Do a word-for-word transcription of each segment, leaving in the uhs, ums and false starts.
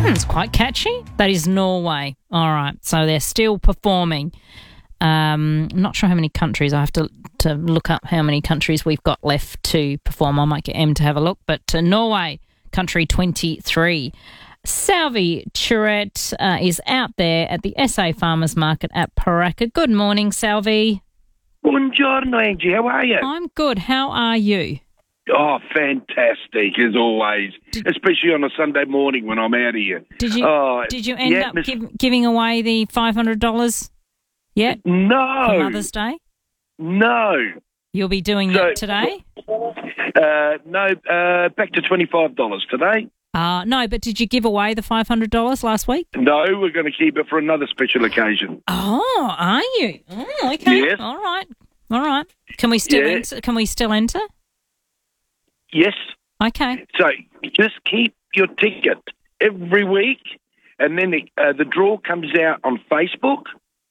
it's quite catchy. That is Norway. All right, so they're still performing. Um, I'm not sure how many countries. I have to to look up how many countries we've got left to perform. I might get Em to have a look. But uh, Norway, country twenty-three. Salvi Churret uh, is out there at the S A Farmers Market at Paraka. Good morning, Salvi. Buongiorno, Angie. How are you? I'm good. How are you? Oh, fantastic, as always, did, especially on a Sunday morning when I'm out of here. Did you oh, Did you end yeah, up miss- give, giving away the five hundred dollars yet? No. For Mother's Day? No. You'll be doing so, that today? Uh, no, uh, back to twenty-five dollars today. Uh, no, but did you give away the five hundred dollars last week? No, we're going to keep it for another special occasion. Oh, are you? Oh, okay. Yes. All right. All right. Can we still Yeah. enter? Can we still enter? Yes. Okay. So just keep your ticket every week, and then the, uh, the draw comes out on Facebook,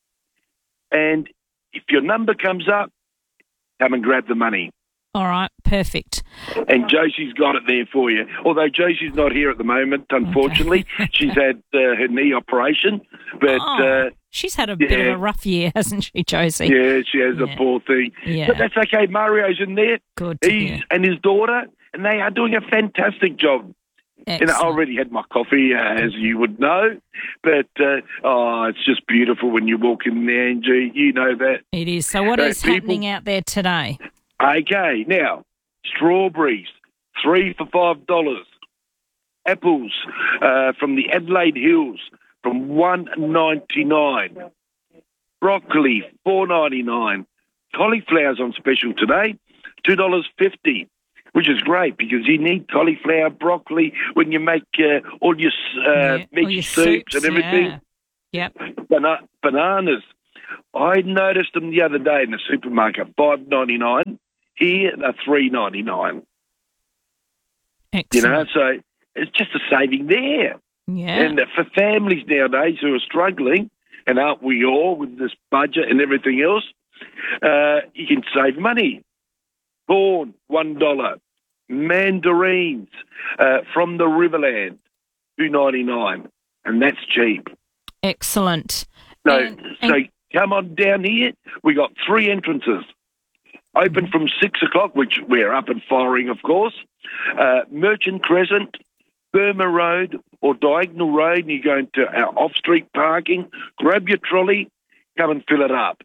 and if your number comes up, come and grab the money. All right, perfect. And Josie's got it there for you. Although Josie's not here at the moment, unfortunately. Okay. She's had uh, her knee operation. But oh, uh, she's had a yeah. bit of a rough year, hasn't she, Josie? Yeah, she has yeah. a poor thing. Yeah. But that's okay. Mario's in there. Good to He's hear. and his daughter, and they are doing a fantastic job. Excellent. And I already had my coffee, uh, as you would know. But, uh, oh, it's just beautiful when you walk in there, Angie. You know that. It is. So what uh, is people, happening out there today? Okay, now, strawberries, three for five dollars. Apples uh, from the Adelaide Hills from one ninety nine. Broccoli, four ninety nine. Cauliflower's on special today, two dollars fifty, which is great because you need cauliflower, broccoli when you make uh, all your uh, yeah, veggie all your soups, soups and everything. Yeah. Yep. Bana- bananas. I noticed them the other day in the supermarket, five ninety nine. Here, they're three ninety nine. Excellent. You know, so it's just a saving there. Yeah. And for families nowadays who are struggling, and aren't we all with this budget and everything else, uh, you can save money. Corn, one dollar. Mandarins uh, from the Riverland, two ninety nine, and that's cheap. Excellent. So, And- so and- come on down here. We got three entrances. Open from six o'clock, which we're up and firing, of course. Uh, Merchant Crescent, Burma Road or Diagonal Road, and you go into our off-street parking, grab your trolley, come and fill it up.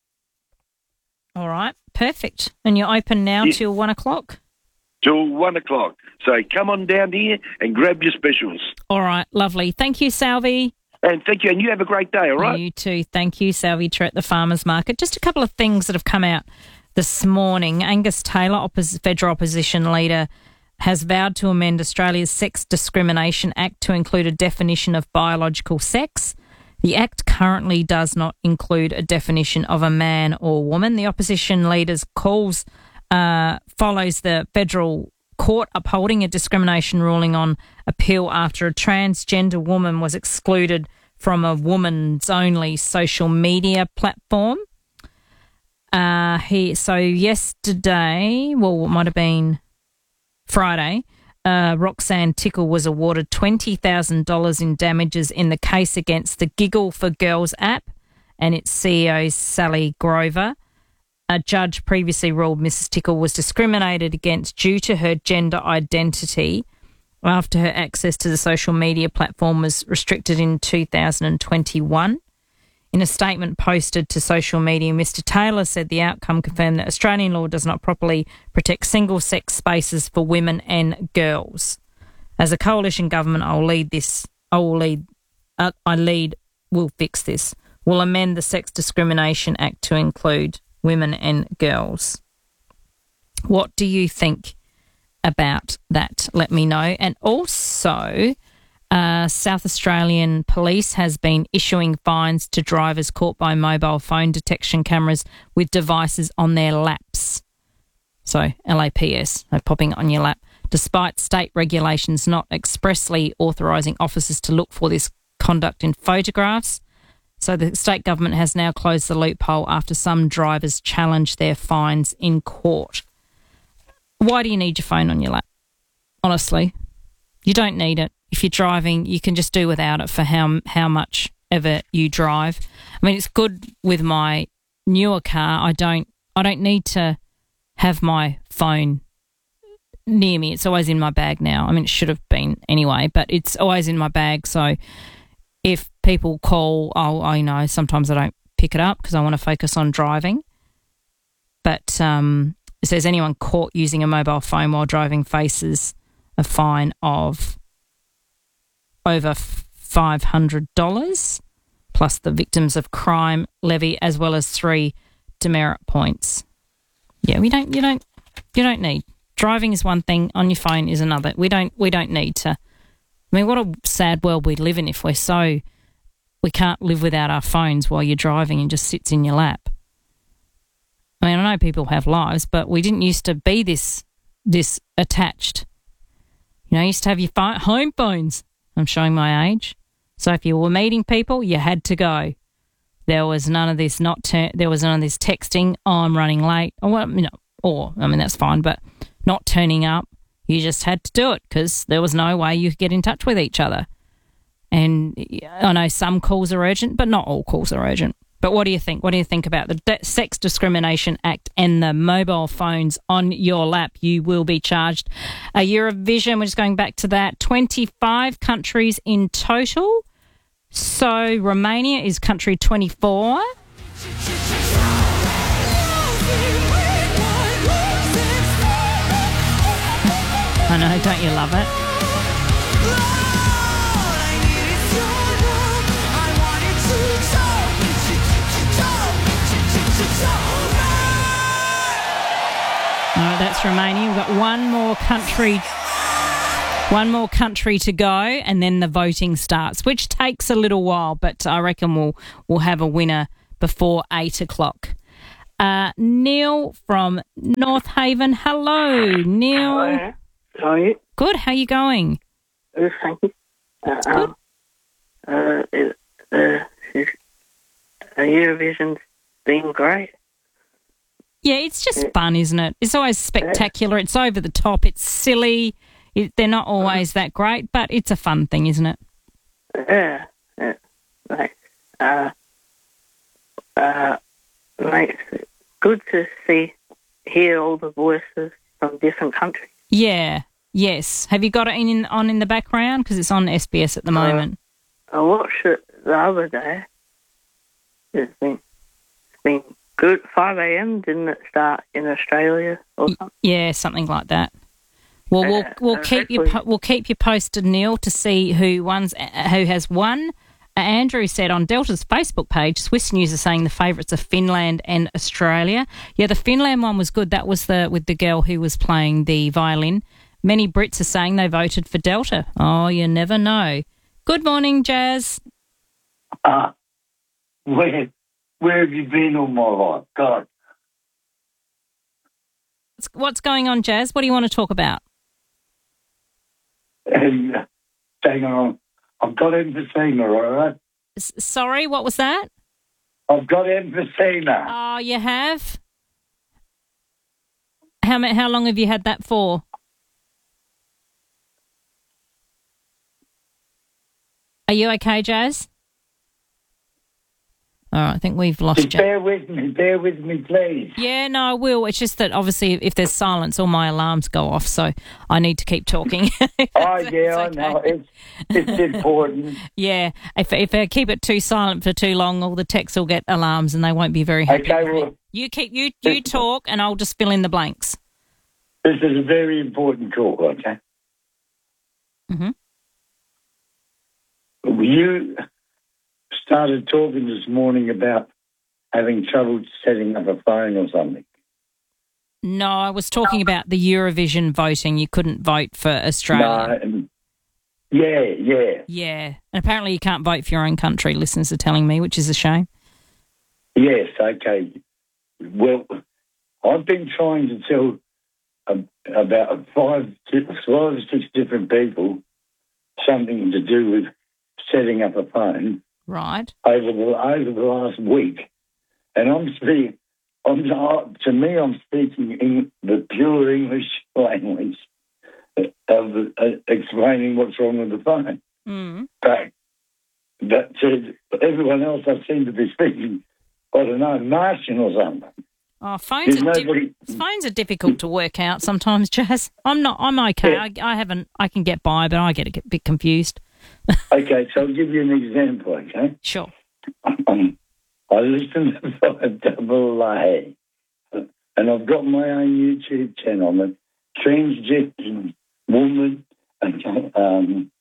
All right, perfect. And you're open now Yeah. till one o'clock? Till one o'clock. So come on down here and grab your specials. All right, lovely. Thank you, Salvi. And thank you, and you have a great day, all right? You too. Thank you, Salvi Churret, the Farmers Market. Just a couple of things that have come out this morning. Angus Taylor, oppos- federal opposition leader, has vowed to amend Australia's Sex Discrimination Act to include a definition of biological sex. The Act currently does not include a definition of a man or woman. The opposition leader's calls uh, follows the federal court upholding a discrimination ruling on appeal after a transgender woman was excluded from a woman's only social media platform. Uh, he so yesterday, well, it might have been Friday, uh, Roxanne Tickle was awarded twenty thousand dollars in damages in the case against the Giggle for Girls app and its C E O, Sally Grover. A judge previously ruled Missus Tickle was discriminated against due to her gender identity after her access to the social media platform was restricted in two thousand twenty-one. In a statement posted to social media, Mister Taylor said the outcome confirmed that Australian law does not properly protect single-sex spaces for women and girls. As a coalition government, I will lead this. I will lead. Uh, I lead. Will fix this. We'll amend the Sex Discrimination Act to include women and girls. What do you think about that? Let me know. And also, Uh, South Australian Police has been issuing fines to drivers caught by mobile phone detection cameras with devices on their laps. So, L A P S, they're popping on your lap. Despite state regulations not expressly authorising officers to look for this conduct in photographs. So the state government has now closed the loophole after some drivers challenged their fines in court. Why do you need your phone on your lap? Honestly, you don't need it. if you're driving, you can just do without it for how how much ever you drive. I mean, it's good with my newer car. I don't I don't need to have my phone near me. It's always in my bag now. I mean, it should have been anyway, but it's always in my bag. So if people call, I'll, I know sometimes I don't pick it up because I want to focus on driving. But um, it says anyone caught using a mobile phone while driving faces a fine of over five hundred dollars plus the victims of crime levy, as well as three demerit points. Yeah, we don't. You don't. You don't need. Driving is one thing. On your phone is another. We don't. We don't need to. I mean, what a sad world we live in if we're so we can't live without our phones while you're driving and just sits in your lap. I mean, I know people have lives, but we didn't used to be this this attached. You know, you used to have your phone, home phones. I'm showing my age. So if you were meeting people, you had to go. There was none of this not ter- there was none of this texting, oh, I'm running late, or well, you know, or I mean that's fine, but not turning up. You just had to do it because there was no way you could get in touch with each other. And I know some calls are urgent, but not all calls are urgent. But what do you think? What do you think about the De- Sex Discrimination Act and the mobile phones on your lap? You will be charged. Uh, Eurovision, we're just going back to that, twenty-five countries in total. So Romania is country twenty-four. I know, don't you love it? All right, that's Romania. We've got one more country, one more country to go, and then the voting starts, which takes a little while, but I reckon we'll we'll have a winner before eight o'clock. Uh, Neil from North Haven. Hello, Neil. Hello. How are you? Good. How are you going? Good, thank you. Uh, Good. um, uh, it, uh, is, uh, Eurovision's been great. Yeah, it's just fun, isn't it? It's always spectacular. It's over the top. It's silly. It, they're not always that great, but it's a fun thing, isn't it? Yeah, yeah. Like, uh, uh, like, it's good to see, hear all the voices from different countries. Yeah. Yes. Have you got it in, in on in the background? Because it's on S B S at the moment. Uh, I watched it the other day. It's been, it's been good. five a.m. didn't it start in Australia or something? Yeah, something like that. Well, we'll Uh, we'll uh, keep you po- we'll keep you posted, Neil, to see who one's uh, who has won. Uh, Andrew said on Delta's Facebook page, Swiss News are saying the favourites are Finland and Australia. Yeah, the Finland one was good. That was the with the girl who was playing the violin. Many Brits are saying they voted for Delta. Oh, you never know. Good morning, Jazz. Uh, where, where have you been all my life? God. What's, what's going on, Jazz? What do you want to talk about? Hey, uh, hang on. I've got emphysema, all right? S- sorry, what was that? I've got emphysema. Oh, you have? How ma- How long have you had that for? Are you okay, Jazz? All right, I think we've lost Just you. bear with me. Bear with me, please. Yeah, no, I will. It's just that obviously if there's silence, all my alarms go off, so I need to keep talking. Oh, It's yeah, I okay. know. It's, it's important. Yeah, if if I keep it too silent for too long, all the texts will get alarms and they won't be very happy. Okay, with me. well- you keep you you talk and I'll just fill in the blanks. This is a very important call, okay? Mhm. You started talking this morning about having trouble setting up a phone or something. No, I was talking about the Eurovision voting. You couldn't vote for Australia. No, and- yeah, yeah. Yeah, and apparently you can't vote for your own country. Listeners are telling me, which is a shame. Yes, okay. Well, I've been trying to tell um, about five, five or six different people something to do with setting up a phone Right. over the over the last week, and I'm speaking. I'm not, to me, I'm speaking in the pure English language. of uh, explaining what's wrong with the phone. Mm. But that said, everyone else I seem to be speaking, I don't know, Martian or something. Oh, phones There's are di- nobody- phones are difficult to work out sometimes, Jazz. I'm not. I'm okay. Yeah. I, I haven't. I can get by, but I get a bit confused. Okay, so I'll give you an example, okay? Sure. Um, I listen to five double A, and I've got my own YouTube channel. I'm a transgender woman, and um,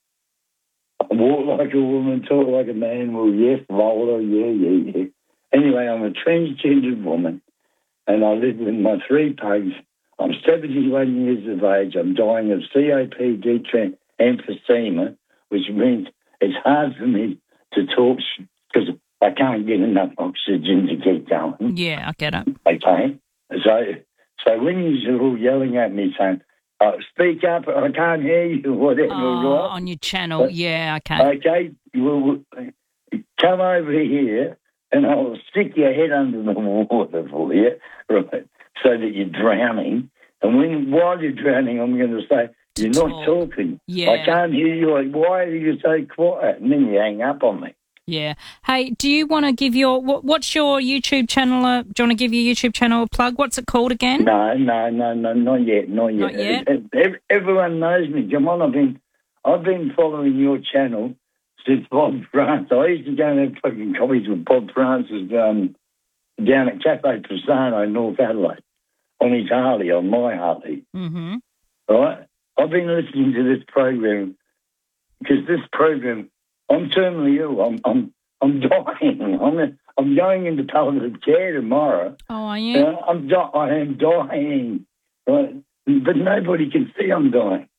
I walk like a woman, talk like a man. Well, yes, roller, yeah, yeah, yeah. Anyway, I'm a transgendered woman, and I live with my three pugs. I'm seventy-one years of age. I'm dying of C O P D emphysema, which means it's hard for me to talk because I can't get enough oxygen to keep going. Yeah, I get it. Okay? So so when you're all yelling at me saying, oh, speak up, I can't hear you, whatever, Oh, right? on your channel. But- Yeah, okay. Okay, well, come over here and I'll stick your head under the water for you, right, so that you're drowning. And when while you're drowning, I'm going to say, you're Talk. not talking. Yeah. I can't hear you. Like, why are you so quiet? And then you hang up on me. Yeah. Hey, do you want to give your what, what's your YouTube channel? Uh, do you want to give your YouTube channel a plug? What's it called again? No, no, no, no, not yet, not yet. Not yet? Ev- Everyone knows me. Come on, I've been, I've been following your channel since Bob France. I used to go and have fucking coffees with Bob Francis um, down at Cafe Pisano in North Adelaide on his Harley, on my Harley. Mm-hmm. Right? I've been listening to this program because this program, I'm terminally ill. I'm, I'm, I'm dying. I'm, I'm going into palliative care tomorrow. Oh, are You you? know, I'm di- I am dying, right? But nobody can see I'm dying.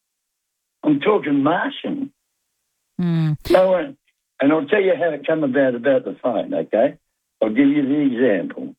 I'm talking Martian. Mm. No one, and I'll tell you how it came about about the phone. Okay, I'll give you the example.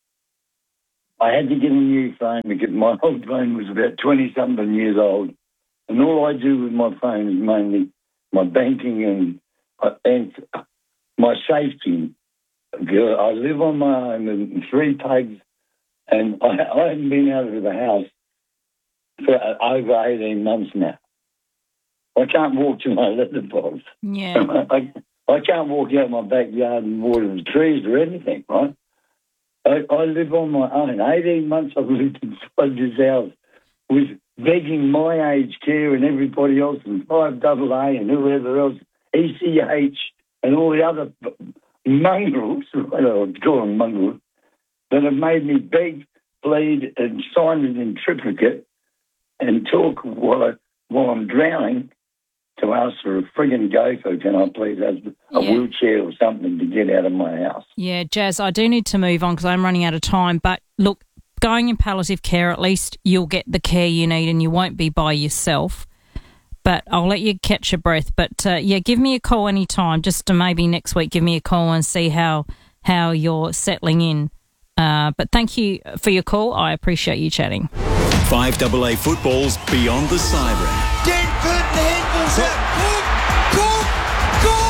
I had to get a new phone because my old phone was about twenty something years old, and all I do with my phone is mainly my banking and uh, and my safety. I live on my own with three pugs, and I, I haven't been out of the house for over eighteen months now. I can't walk to my letterbox. Yeah. I, I can't walk out my backyard and water the trees or anything, right? I, I live on my own. eighteen months I've lived inside this house with begging my aged care and everybody else and five double A and whoever else, E C H and all the other mongrels, I don't call them mongrels, that have made me beg, plead and sign it in triplicate and talk while, I, while I'm drowning to ask for a friggin' gopher, can I please have a Yeah. wheelchair or something to get out of my house. Yeah, Jazz, I do need to move on because I'm running out of time. But look, going in palliative care, at least you'll get the care you need and you won't be by yourself. But I'll let you catch your breath. But, uh, yeah, give me a call anytime, just to maybe next week give me a call and see how, how you're settling in. Uh, but thank you for your call. I appreciate you chatting. five double A football's Beyond the Siren. Denford handballs it. Boom, boom, goal!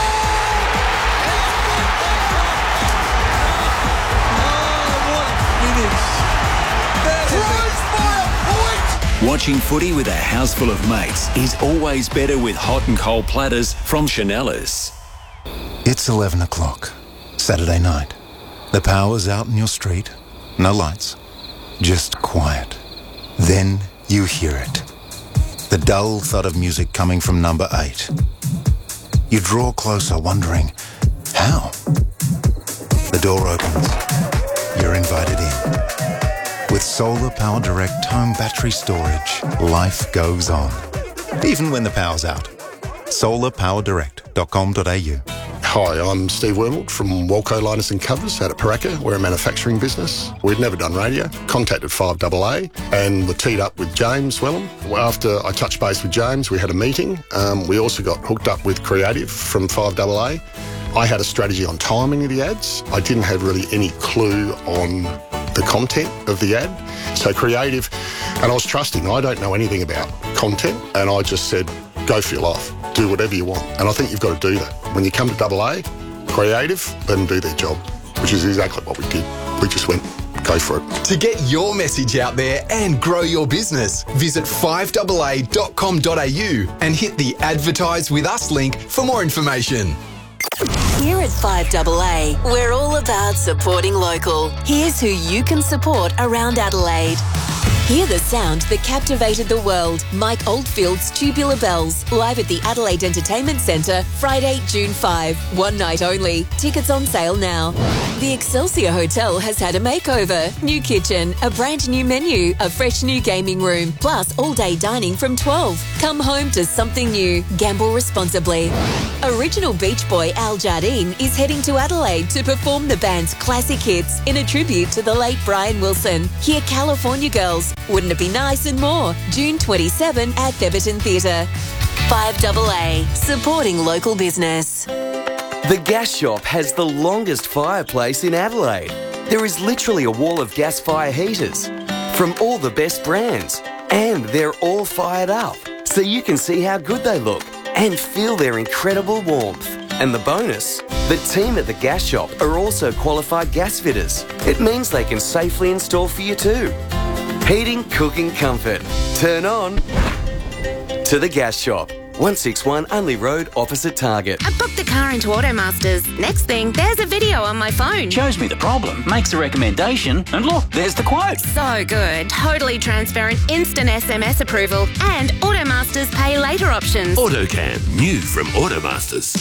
Oh, what a finish. That is a point. Watching footy with a house full of mates is always better with hot and cold platters from Chanellas. It's eleven o'clock, Saturday night. The power's out in your street. No lights. Just quiet. Then you hear it. The dull thud of music coming from number eight. You draw closer, wondering, how? The door opens. You're invited in. With Solar Power Direct home battery storage, life goes on. Even when the power's out. solar power direct dot com dot a u. Hi, I'm Steve Wormald from Walco Liners and Covers out at Paraka. We're a manufacturing business. We'd never done radio. Contacted five double A and were teed up with James Wellham. After I touched base with James, we had a meeting. Um, we also got hooked up with Creative from five double A. I had a strategy on timing of the ads. I didn't have really any clue on the content of the ad. So Creative, and I was trusting. I don't know anything about content, and I just said, go for your life. Do whatever you want. And I think you've got to do that. When you come to double A, Creative, let them do their job, which is exactly what we did. We just went, go for it. To get your message out there and grow your business, visit five A A dot com dot a u and hit the Advertise with Us link for more information. Here at five A A, we're all about supporting local. Here's who you can support around Adelaide. Hear the sound that captivated the world. Mike Oldfield's Tubular Bells, live at the Adelaide Entertainment Centre, Friday, June fifth. One night only. Tickets on sale now. The Excelsior Hotel has had a makeover. New kitchen, a brand new menu, a fresh new gaming room, plus all-day dining from twelve. Come home to something new. Gamble responsibly. Original Beach Boy Al Jardine is heading to Adelaide to perform the band's classic hits in a tribute to the late Brian Wilson. Hear California Girls, Wouldn't It Be Nice and more. June twenty-seventh at Beaverton Theatre. five A A, supporting local business. The Gas Shop has the longest fireplace in Adelaide. There is literally a wall of gas fire heaters from all the best brands, and they're all fired up, so you can see how good they look and feel their incredible warmth. And the bonus, the team at the Gas Shop are also qualified gas fitters. It means they can safely install for you too. Heating, cooking, comfort. Turn on to the Gas Shop. one sixty-one Unley Road, opposite Target. I booked the car into Automasters. Next thing, there's a video on my phone. Shows me the problem, makes a recommendation, and look, there's the quote. So good. Totally transparent, instant S M S approval, and Automasters pay later options. AutoCam, new from Automasters.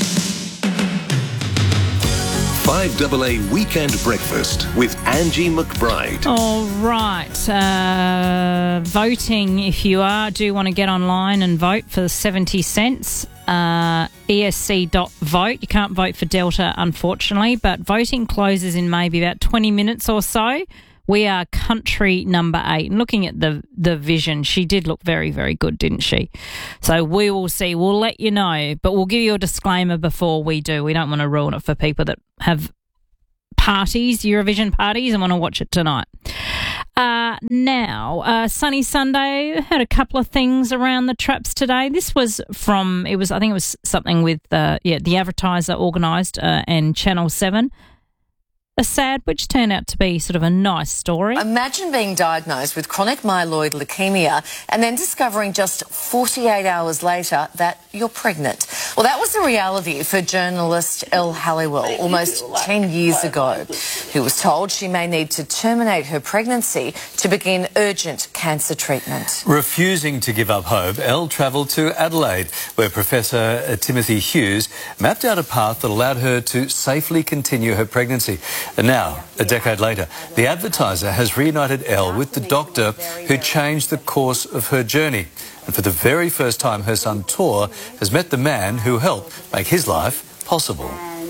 five A A Weekend Breakfast with Angie McBride. All right. Uh, voting, if you are, do want to get online and vote for seventy cents. Uh, E S C dot vote. You can't vote for Delta, unfortunately, but voting closes in maybe about twenty minutes or so. We are country number eight. And looking at the, the vision, she did look very, very good, didn't she? So we will see. We'll let you know, but we'll give you a disclaimer before we do. We don't want to ruin it for people that have parties, Eurovision parties, and want to watch it tonight. Uh, now, uh, Sunny Sunday, had a couple of things around the traps today. This was from, it was, I think it was something with, uh, yeah, The Advertiser organised uh, and Channel seven. A sad, which turned out to be sort of a nice story. Imagine being diagnosed with chronic myeloid leukemia and then discovering just forty-eight hours later that you're pregnant. Well, that was the reality for journalist Elle Halliwell almost ten years ago, who was told she may need to terminate her pregnancy to begin urgent cancer treatment. Refusing to give up hope, Elle travelled to Adelaide, where Professor Timothy Hughes mapped out a path that allowed her to safely continue her pregnancy. And now, a decade later, The Advertiser has reunited Elle with the doctor who changed the course of her journey. And for the very first time, her son Tor has met the man who helped make his life possible.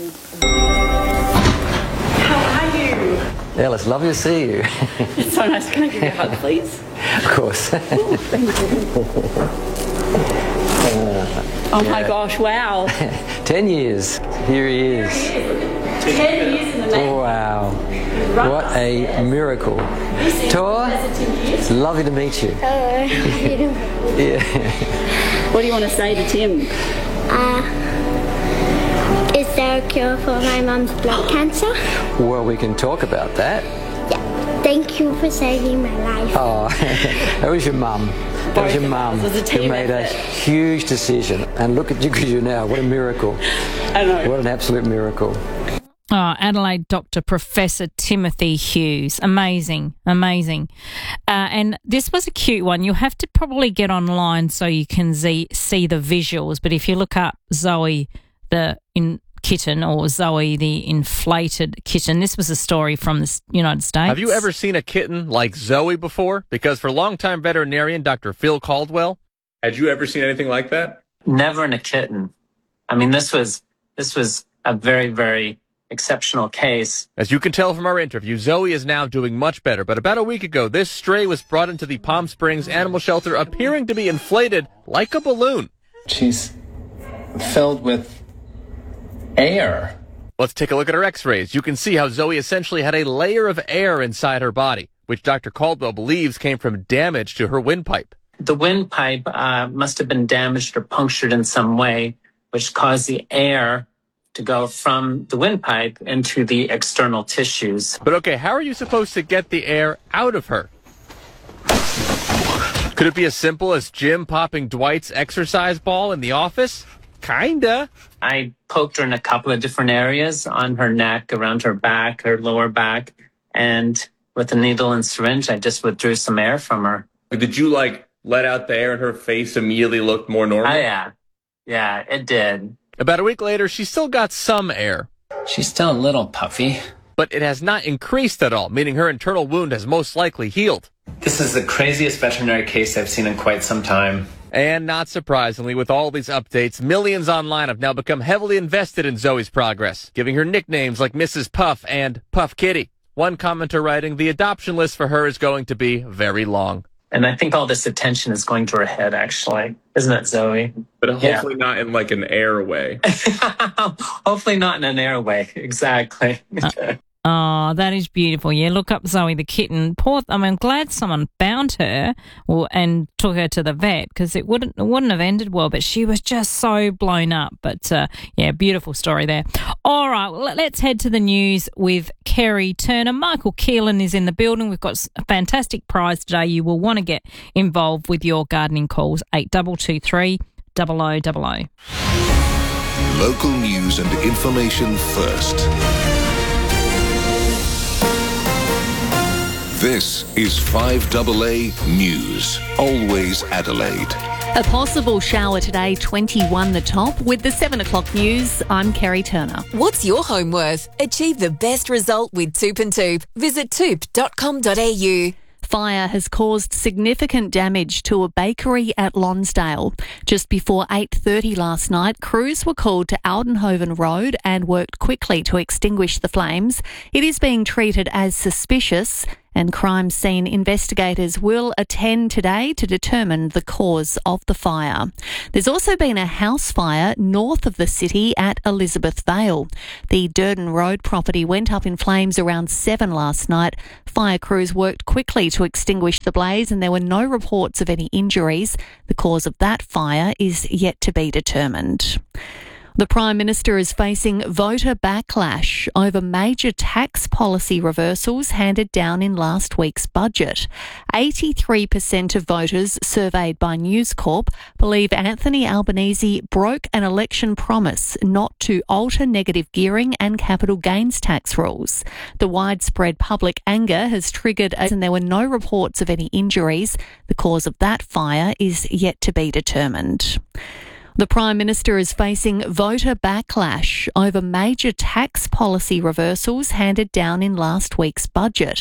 How are you? Elle, it's lovely to see you. It's so nice. Can I give you a hug, please? Of course. Ooh, thank you. Oh yeah. My gosh, wow. Ten years. Here he is. Ten years in the making. Wow. What a miracle. Tor, it's lovely to meet you. Hello. Yeah. What do you want to say to Tim? Uh, is there a cure for my mum's blood cancer? Well, we can talk about that. Yeah. Thank you for saving my life. Oh, that was your mum. That was your mum who made a huge decision. And look at you now. What a miracle. I know. What an absolute miracle. Oh, Adelaide doctor, Professor Timothy Hughes. Amazing, amazing. Uh, and this was a cute one. You'll have to probably get online so you can see, see the visuals. But if you look up Zoe, the in kitten, or Zoe, the inflated kitten, this was a story from the United States. Have you ever seen a kitten like Zoe before? Because for longtime veterinarian Doctor Phil Caldwell, had you ever seen anything like that? Never in a kitten. I mean, this was this was a very, very exceptional case. As you can tell from our interview, Zoe is now doing much better. But about a week ago, this stray was brought into the Palm Springs animal shelter appearing to be inflated like a balloon. She's filled with air. Let's take a look at her x-rays. You can see how Zoe essentially had a layer of air inside her body, which Doctor Caldwell believes came from damage to her windpipe. The windpipe uh, must have been damaged or punctured in some way, which caused the air to go from the windpipe into the external tissues. But okay, how are you supposed to get the air out of her? Could it be as simple as Jim popping Dwight's exercise ball in the office? Kinda. I poked her in a couple of different areas on her neck, around her back, her lower back, and with a needle and syringe, I just withdrew some air from her. Did you, like, let out the air and her face immediately looked more normal? Oh, yeah. Yeah, it did. About a week later, she still got some air. She's still a little puffy. But it has not increased at all, meaning her internal wound has most likely healed. This is the craziest veterinary case I've seen in quite some time. And not surprisingly, with all these updates, millions online have now become heavily invested in Zoe's progress, giving her nicknames like Missus Puff and Puff Kitty. One commenter writing, the adoption list for her is going to be very long. And I think all this attention is going to her head, actually. Isn't it, Zoe? But hopefully yeah. not in, like, an airway. Hopefully not in an airway. Exactly. uh, oh, that is beautiful. Yeah, look up Zoe the kitten. Poor, I mean, I'm glad someone found her or, and took her to the vet, because it wouldn't it wouldn't have ended well, but she was just so blown up. But, uh, yeah, beautiful story there. All right, well, let's head to the news with Kerry Turner. Michael Keelan is in the building. We've got a fantastic prize today. You will want to get involved with your gardening calls, eight two two three, double oh double oh. Local news and information first. This is five double A News, always Adelaide. A possible shower today, twenty-one the top. With the seven o'clock news, I'm Kerry Turner. What's your home worth? Achieve the best result with Toop and Toop. Visit toop dot com dot a u. Fire has caused significant damage to a bakery at Lonsdale. Just before eight thirty last night, crews were called to Aldenhoven Road and worked quickly to extinguish the flames. It is being treated as suspicious, and crime scene investigators will attend today to determine the cause of the fire. There's also been a house fire north of the city at Elizabeth Vale. The Durden Road property went up in flames around seven last night. Fire crews worked quickly to extinguish the blaze, and there were no reports of any injuries. The cause of that fire is yet to be determined. The Prime Minister is facing voter backlash over major tax policy reversals handed down in last week's budget. eighty-three percent of voters surveyed by News Corp believe Anthony Albanese broke an election promise not to alter negative gearing and capital gains tax rules. The widespread public anger has triggered, and there were no reports of any injuries. The cause of that fire is yet to be determined. The Prime Minister is facing voter backlash over major tax policy reversals handed down in last week's budget.